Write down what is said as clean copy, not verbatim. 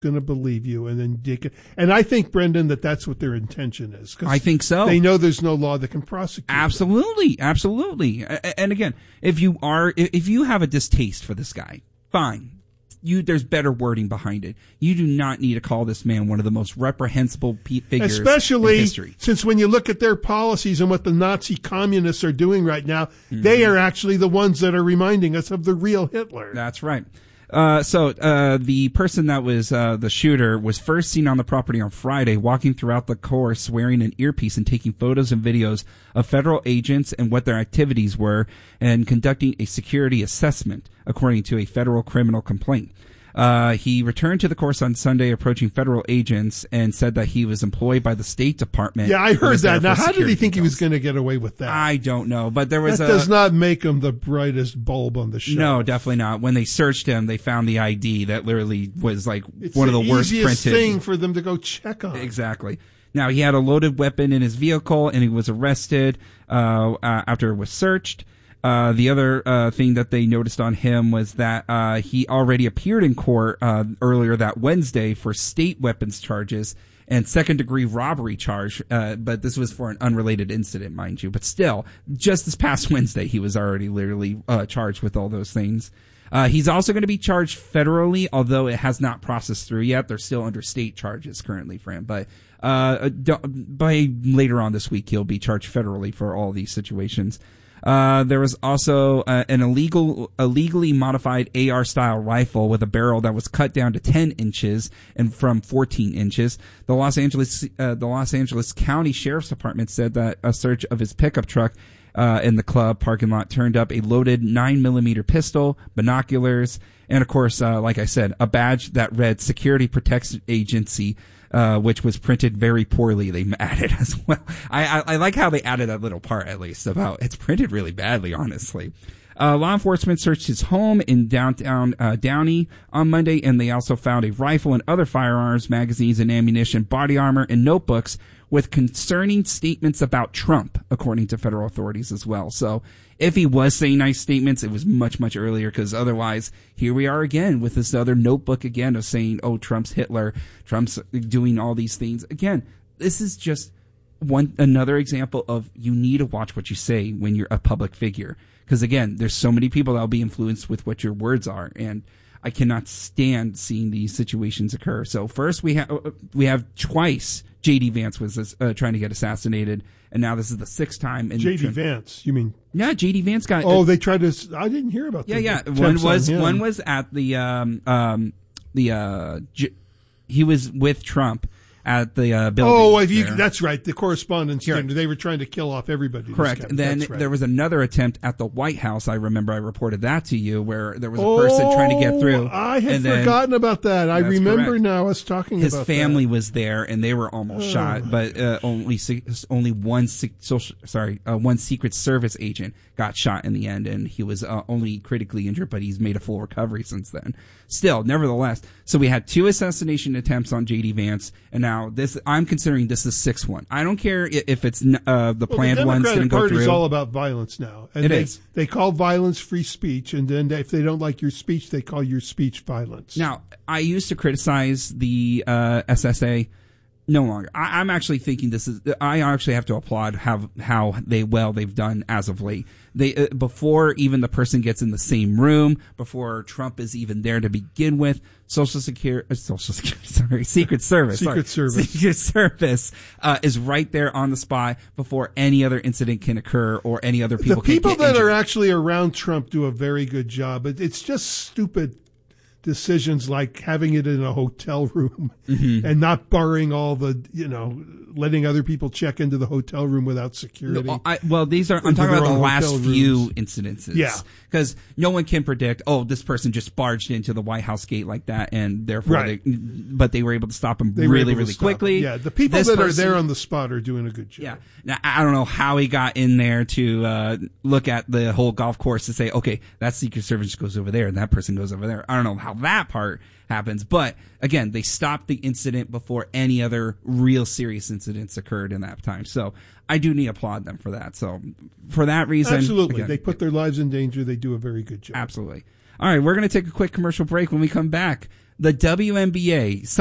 going to believe you, and then and I think, Brendan, that's what their intention is. I think so. They know there's no law that can prosecute Absolutely, absolutely. And again, if you have a distaste for this guy, fine. There's better wording behind it. You do not need to call this man one of the most reprehensible figures especially in history. Since when you look at their policies and what the Nazi communists are doing right now, they are actually the ones that are reminding us of the real Hitler. That's right. So the person that was the shooter was first seen on the property on Friday, walking throughout the course wearing an earpiece and taking photos and videos of federal agents and what their activities were, and conducting a security assessment, according to a federal criminal complaint. He returned to the course on Sunday approaching federal agents and said that he was employed by the State Department. Yeah, I heard that. Now, how did he think he was going to get away with that? I don't know, but there was that does not make him the brightest bulb on the shelf. No, definitely not. When they searched him, they found the ID that literally was like one of the worst printed. It's the easiest thing for them to go check on. Exactly. Now, he had a loaded weapon in his vehicle, and he was arrested after it was searched. The other thing that they noticed on him was that he already appeared in court earlier that Wednesday for state weapons charges and second-degree robbery charge, but this was for an unrelated incident, mind you. But still, just this past Wednesday, he was already literally charged with all those things. He's also going to be charged federally, although it has not processed through yet. They're still under state charges currently for him. But by later on this week, he'll be charged federally for all these situations. There was also an illegally modified AR-style rifle with a barrel that was cut down to 10 inches and from 14 inches. The Los Angeles County Sheriff's Department said that a search of his pickup truck in the club parking lot turned up a loaded 9mm pistol, binoculars, and of course, like I said, a badge that read Security Protection Agency, which was printed very poorly. They added as well. I like how they added that little part, at least, about it's printed really badly, honestly. Law enforcement searched his home in downtown Downey on Monday, and they also found a rifle and other firearms, magazines and ammunition, body armor, and notebooks with concerning statements about Trump, according to federal authorities as well. So if he was saying nice statements, it was much, much earlier, because otherwise, here we are again with this other notebook again of saying, oh, Trump's Hitler, Trump's doing all these things. Again, this is just another example of you need to watch what you say when you're a public figure. Because again, there's so many people that will be influenced with what your words are, and I cannot stand seeing these situations occur. So first, we have twice J.D. Vance was trying to get assassinated, and now this is the sixth time. J.D. Vance, you mean? Yeah, J.D. Vance got. Oh, they tried to. I didn't hear about that. Yeah. One was at the he was with Trump at the building. Oh, that's right. The Correspondence Center. They were trying to kill off everybody. Correct. Then there was another attempt at the White House. I remember I reported that to you, where there was a person trying to get through. I had forgotten about that. I remember now us talking about that. His family was there, and they were almost shot, but only one Secret Service agent got shot in the end, and he was only critically injured, but he's made a full recovery since then. Still, nevertheless, so we had 2 assassination attempts on J.D. Vance, and now I'm considering this the 6th one. I don't care if it's the planned ones didn't go through. The Democratic Party is all about violence now. And they call violence free speech, and then if they don't like your speech, they call your speech violence. Now, I used to criticize the SSA. No longer. I'm actually thinking I actually have to applaud how they've done as of late. They before even the person gets in the same room, before Trump is even there to begin with, Secret Service is right there on the spot before any other incident can occur or any other people can get injured. The people that are actually around Trump do a very good job. It's just stupid decisions like having it in a hotel room and not barring all the, letting other people check into the hotel room without security. I'm talking about the last few incidences. Yeah. Because no one can predict, this person just barged into the White House gate like that, and therefore but they were able to stop him really, really quickly. Yeah, the people that are there on the spot are doing a good job. Yeah. Now, I don't know how he got in there to look at the whole golf course to say, okay, that Secret Service goes over there and that person goes over there. I don't know how that part happens, but again, they stopped the incident before any other real serious incidents occurred in that time. So I do need to applaud them for that. So for that reason, absolutely, again, they put their lives in danger. They do a very good job. Absolutely. All right, we're going to take a quick commercial break. When we come back, The WNBA.